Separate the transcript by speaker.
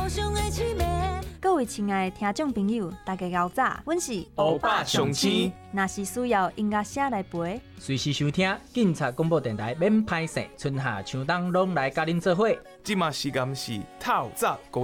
Speaker 1: 各位亲爱的听众朋友，大家好早，阮是
Speaker 2: 欧巴上青。
Speaker 1: 若是需要音乐声来陪，
Speaker 3: 随时收听警察广播电台免歹势，春夏秋冬拢来甲恁做伙。
Speaker 2: 即马时间是透早5